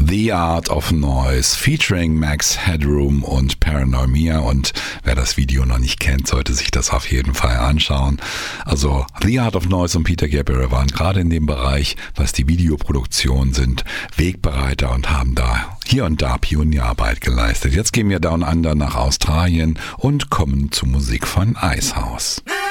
The Art of Noise featuring Max Headroom und Paranoia, und wer das Video noch nicht kennt, sollte sich das auf jeden Fall anschauen. Also The Art of Noise und Peter Gabriel waren gerade in dem Bereich, was die Videoproduktion sind, Wegbereiter und haben da hier und da Pionierarbeit geleistet. Jetzt gehen wir Down Under nach Australien und kommen zur Musik von Icehouse.